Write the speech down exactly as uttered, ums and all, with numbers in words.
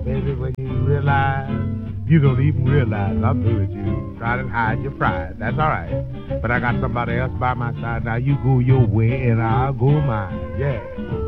Baby, when you realize you don't even realize I'm through with you. Try to hide your pride. That's all right. But I got somebody else by my side. Now you go your way and I'll go mine. Yeah.